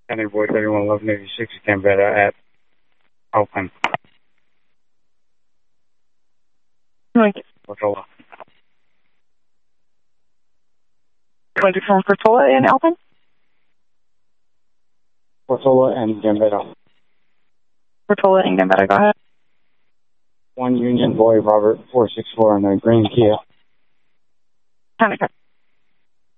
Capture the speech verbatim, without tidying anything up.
County Boy thirty-one eleven eighty-six, Gambetta at Alpine. Right. Portola. twenty from Portola and Alpine? Portola and Gambetta. Portola and Gambetta, go ahead. One Union Boy, Robert, four six four on the green Kia. County.